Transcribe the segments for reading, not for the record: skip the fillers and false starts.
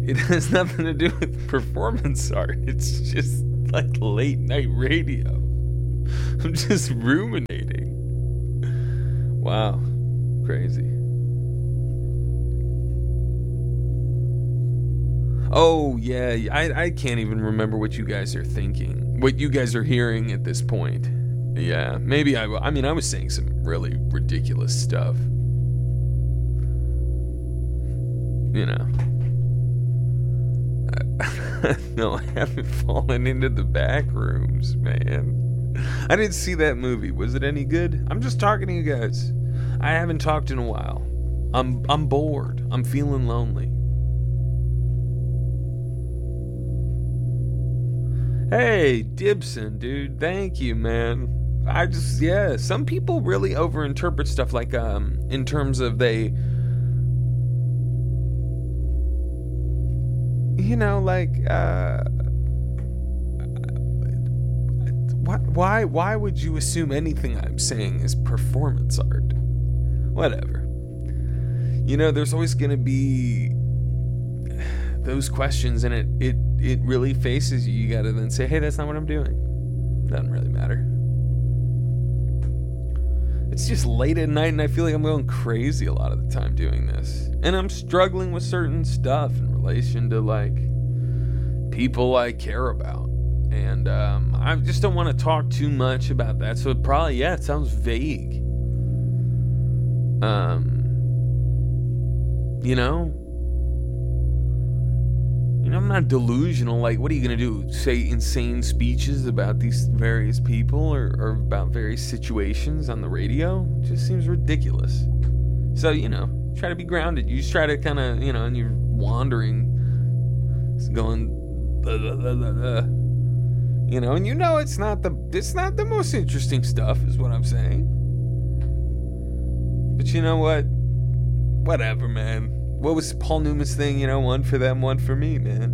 It has nothing to do with performance art. It's just like late night radio. I'm just ruminating. Wow. Crazy. Oh, yeah. I can't even remember what you guys are thinking. What you guys are hearing at this point. Yeah. Maybe I was saying some really ridiculous stuff. You know. No, I haven't fallen into the back rooms, man. I didn't see that movie. Was it any good? I'm just talking to you guys. I haven't talked in a while. I'm bored. I'm feeling lonely. Hey, Dibson, dude. Thank you, man. Some people really overinterpret stuff like, in terms of they, you know, like, why would you assume anything I'm saying is performance art? Whatever. You know, there's always going to be those questions, and it really faces you. You got to then say, hey, that's not what I'm doing. Doesn't really matter. It's just late at night, and I feel like I'm going crazy a lot of the time doing this. And I'm struggling with certain stuff in relation to, like, people I care about. And I just don't want to talk too much about that. So it sounds vague. You know, I'm not delusional. Like, what are you going to do? Say insane speeches about these various people or about various situations on the radio? It just seems ridiculous. So, you know, try to be grounded. You just try to kind of, you know, and you're wandering, going, blah, blah, blah, blah, blah. You know, and you know it's not the most interesting stuff, is what I'm saying. But you know what? Whatever, man. What was Paul Newman's thing? You know, one for them, one for me, man.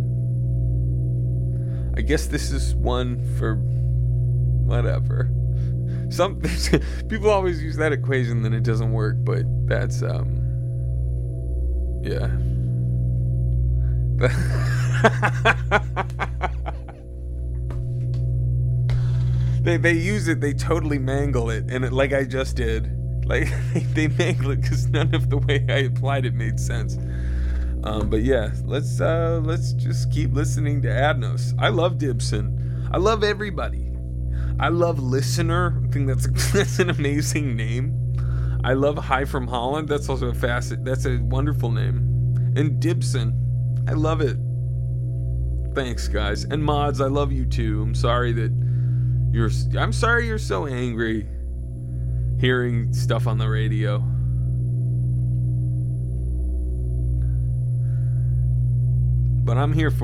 I guess this is one for whatever. Some people always use that equation, then it doesn't work, but that's yeah. They use it, they totally mangle it, and like I just did. Like, they mangle it because none of the way I applied it made sense. But yeah, let's just keep listening to Adnos. I love Dibson. I love everybody. I love Listener. I think that's an amazing name. I love Hi from Holland. That's also that's a wonderful name. And Dibson. I love it. Thanks, guys. And Mods, I love you too. I'm sorry you're so angry hearing stuff on the radio. But I'm here for